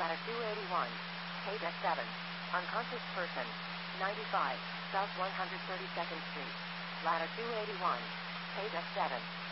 Ladder 281. Page F7. Unconscious person. 95. South 132nd Street. Ladder 281. Page F7.